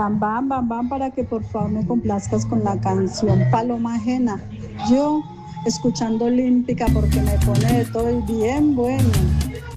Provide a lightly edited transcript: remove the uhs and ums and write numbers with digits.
Bam, bam, bam, bam, para que por favor me complazcas con la canción Paloma Ajena. Yo escuchando Olímpica porque me pone de todo y bien bueno.